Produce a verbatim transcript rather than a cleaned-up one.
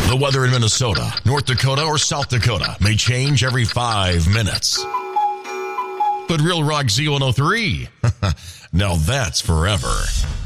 The weather in Minnesota, North Dakota, or South Dakota may change every five minutes. But Real Rock Z one oh three, now that's forever.